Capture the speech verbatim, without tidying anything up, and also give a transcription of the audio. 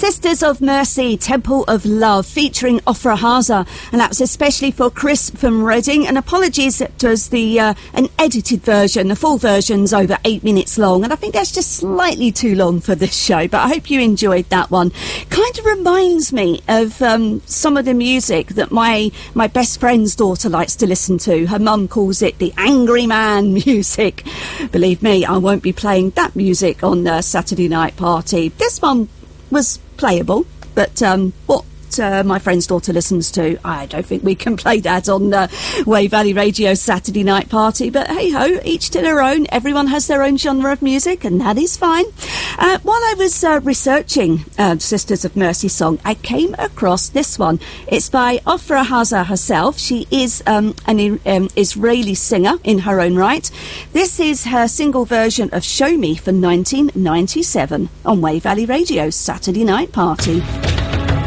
Sisters of Mercy, Temple of Love, featuring Ofra Haza, and that was especially for Chris from Reading. And apologies, it was the uh, an edited version. The full version's over eight minutes long, and I think that's just slightly too long for this show, but I hope you enjoyed that one. Kind of reminds me of um, some of the music that my, my best friend's daughter likes to listen to. Her mum calls it the Angry Man music. Believe me, I won't be playing that music on the Saturday night party. This one was playable, but um, what uh, my friend's daughter listens to, I don't think we can play that on uh, Wave Valley Radio Saturday night party. But hey ho, each to their own. Everyone has their own genre of music, and that is fine. Uh, while I was uh, researching uh, Sisters of Mercy song, I came across this one. It's by Ofra Haza herself. She is um, an um, Israeli singer in her own right. This is her single version of Show Me for nineteen ninety-seven on Wave Valley Radio Saturday night party.